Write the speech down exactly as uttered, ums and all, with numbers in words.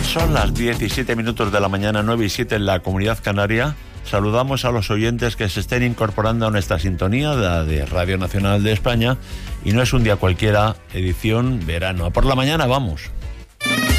Son las diecisiete minutos de la mañana, nueve y siete en la Comunidad Canaria. Saludamos a los oyentes que se estén incorporando a nuestra sintonía, la de Radio Nacional de España. Y no es un día cualquiera, edición verano. A por la mañana, vamos.